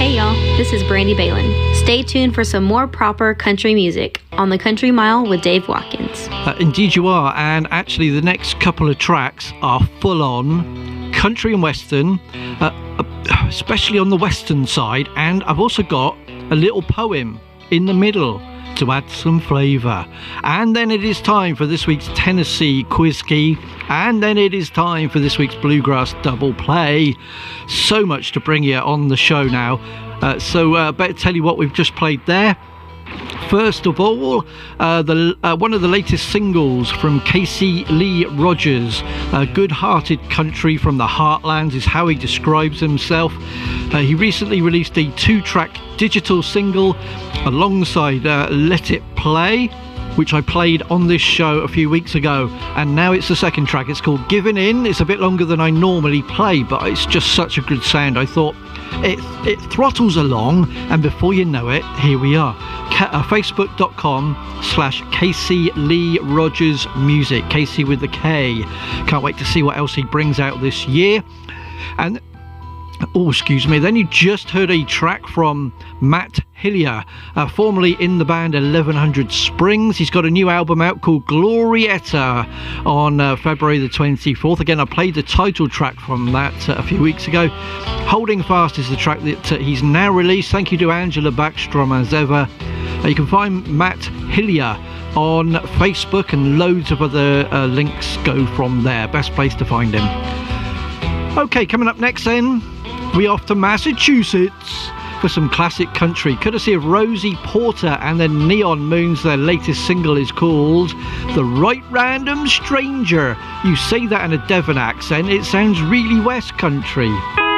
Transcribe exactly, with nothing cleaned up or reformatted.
Hey y'all, this is Brandy Balin. Stay tuned for some more proper country music on the Country Mile with Dave Watkins. Uh, indeed you are, and actually the next couple of tracks are full on country and western, uh, uh, especially on the western side, and I've also got a little poem in the middle to add some flavour. And then it is time for this week's Tennessee Quiz Key, and then it is time for this week's Bluegrass Double Play. So much to bring you on the show now, uh, so uh, better tell you what we've just played there. First of all, uh, the uh, one of the latest singles from Casey Lee Rogers, uh, Good-Hearted Country from the Heartlands is how he describes himself. Uh, he recently released a two-track digital single alongside uh, Let It Play, which I played on this show a few weeks ago, and now it's the second track. It's called Giving In. It's a bit longer than I normally play, but it's just such a good sound. I thought it, it throttles along, and before you know it, here we are. Uh, Facebook.com slash Casey Lee Rogers Music. Casey with the K. Can't wait to see what else he brings out this year. And oh, excuse me. Then you just heard a track from Matt Hillier, uh, formerly in the band eleven hundred Springs. He's got a new album out called Glorietta on uh, February the twenty-fourth. Again, I played the title track from that uh, a few weeks ago. Holding Fast is the track that uh, he's now released. Thank you to Angela Backstrom as ever. Uh, you can find Matt Hillier on Facebook, and loads of other uh, links go from there. Best place to find him. Okay, coming up next then, we off to Massachusetts for some classic country, courtesy of Rosie Porter and the Neon Moons. Their latest single is called The Right Random Stranger. You say that in a Devon accent, it sounds really West Country.